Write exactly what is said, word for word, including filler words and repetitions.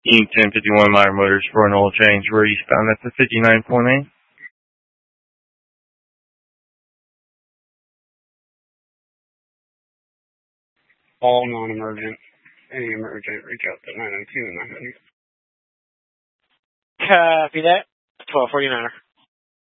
Unit ten fifty-one Meyer Motors for an oil change. We're eastbound at the fifty-nine point eight. All non-emergent. Any emergent, reach out to nine oh two and nine hundred. Copy that. twelve forty-niner.